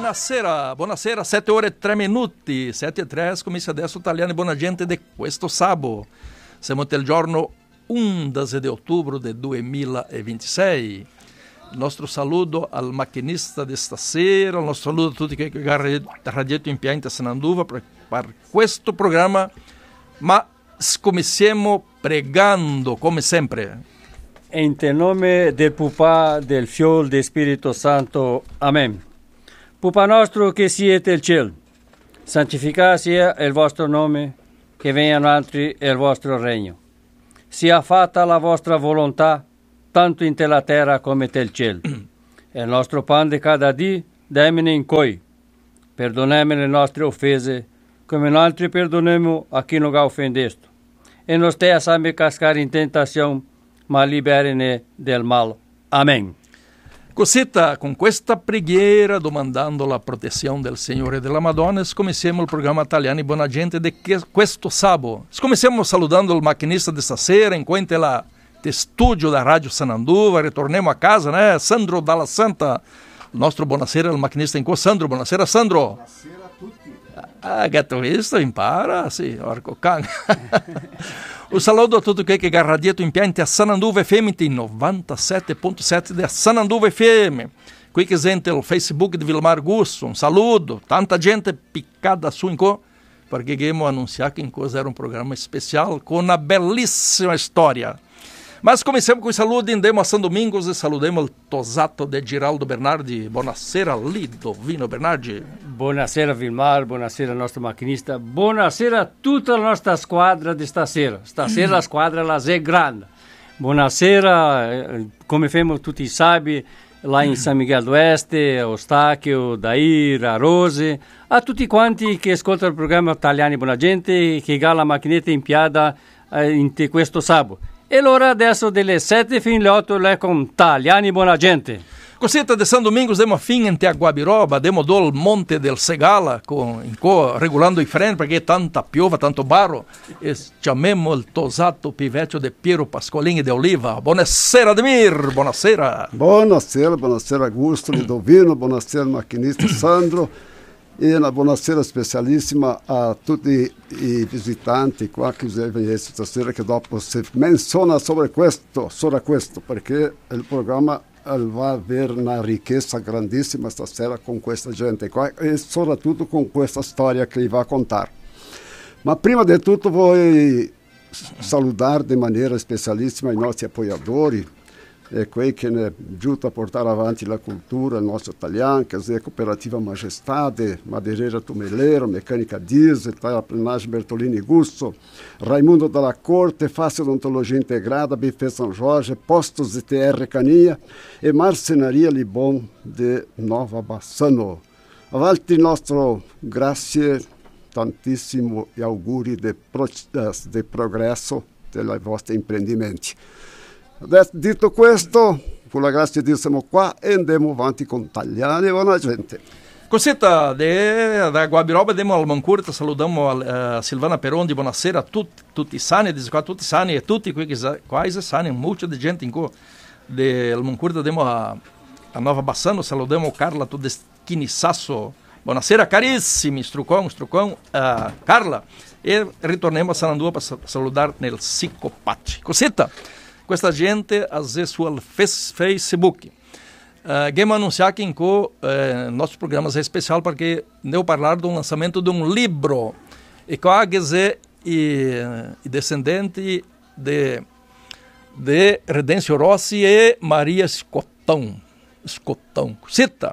Buonasera, 7 ore e 3 minuti, 7 e 3, comincia adesso Italiani Buona Gente di questo sabato. Siamo il giorno 11 di ottobre del 2026. Il nostro saluto al macchinista di stasera, il nostro saluto a tutti che hanno radiato in pianta Sananduva per questo programma, ma cominciamo pregando come sempre. In nome del Papà, del Figlio e del Spirito Santo. Amen. Papà nostro che siete il cielo, santificato sia il vostro nome, che vengano altri il vostro regno. Sia fatta la vostra volontà, tanto in la terra come nel cielo. Il nostro pan di cada dì, dammene in coi. Perdonami le nostre offese, come noi altri perdoniamo a chi non ha offendesto. E non stia a me cascare in tentazione, ma liberene del mal. Amen. Cosetta, con questa preghiera, domandando la protezione del Signore e della Madonna, cominciamo il programma Italiani Buona Gente di questo sabato. Cominciamo saludando il macchinista di stasera, in cui la studio da Radio Sananduva, ritorniamo a casa, né? Sandro Dalla Santa, il nostro buonasera, il macchinista in qua. Sandro, buonasera Sandro. Buonasera a tutti. Ah, gatto visto, impara, sì, orco cane. Un saluto a tutti quelli che hanno radiato impianti a Sananduva FM in 97.7 di Sananduva FM. Qui che sente il Facebook di Vilmar Gusso, un saluto, tanta gente piccata su in co, perché abbiamo annunciato che in cosa era un programma speciale con una bellissima storia. Ma cominciamo con i saluti, andiamo a San Domingos e salutiamo il tosato di Giraldo Bernardi. Buonasera Lidovino Bernardi. Buonasera Vilmar, buonasera al nostro macchinista, buonasera a tutta la nostra squadra di stasera. Stasera la squadra la è grande. Buonasera, come fanno tutti i sabato, là in San Miguel d'Oeste, a Ostacchio, Dair, a Rose, a tutti quanti che ascoltano il programma Italiani Buona Gente, che ha la macchinetta in piada in questo sabato. E allora adesso delle 7 fino alle 8 lei con Italiani Buona Gente. Cosetta di San Domingos, diamo a fine in Guabiroba, diamo dal Monte del Segala, regolando i freni perché tanta piova, tanto barro, e chiamiamo il tosato pivecchio di Piero Pascolini di Oliva. Buonasera Ademir, buonasera. Buonasera Augusto, Lidovino, buonasera macchinista Sandro. E una buonasera specialissima a tutti i visitanti qua che vengono stasera, che dopo si menziona sobre questo, perché il programma va a avere una ricchezza grandissima stasera con questa gente qua e soprattutto con questa storia che vi va a contare. Ma prima di tutto voglio salutare in maniera specialissima i nostri appoggiatori e quelli che hanno aiutato a portare avanti la cultura, il nostro italiano, che è Cooperativa Majestate, Madeira Tumelero, Meccanica Diesel, Terraplenagem Bertolini Gusto, Raimundo della Corte, Face Odontologia Integrada, Buffet São Jorge, Postos ITR Caninha e Marcenaria Libon de Nova Bassano. Avanti il nostro grazie tantissimo e auguri di progresso dei vostri imprendimenti. Dito questo, con la grazia di Dio siamo qua e andiamo avanti con Italiani Buona Gente. Cosetta, da Guabiroba andiamo al Mancurta, salutiamo a Silvana Perondi, buonasera a tutti sani, tutti sani e tutti quelli che quasi sani, molta di gente in cui del Mancurta andiamo a Nova Bassano, salutiamo Carla Todeschini Sasso, buonasera carissimi, strucão, Carla, e ritorniamo a Sananduva per salutare nel Sicopati. Cosetta, questa gente ha sul Facebook. Abbiamo annunciato che il nostro programma è speciale perché devo parlare di un lançamento di un libro e qua i descendenti di Redêncio Rossi e Maria Scottão. Cita.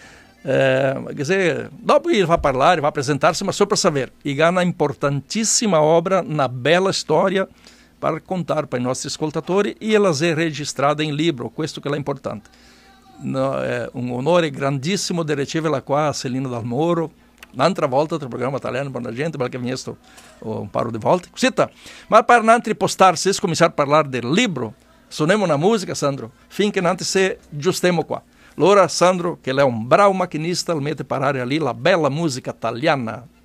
Dopo ele vai parlare, vai apresentar-se, mas só para saber, e há uma importantíssima obra, uma bela história para contar para i nostri ascoltatori e ela è registrata in libro, questo che è importante. È un onore grandissimo di riceverla qua a Celina Dal Moro, un'altra volta del programma Italiano Buona Gente, perché mi è un paio di volte. Cosita, ma per non postarsi e cominciare a parlare del libro, suoniamo una musica, Sandro, finché non si giustiamo qua. Allora, Sandro, che è un bravo macchinista, mette a parare lì la bella musica italiana.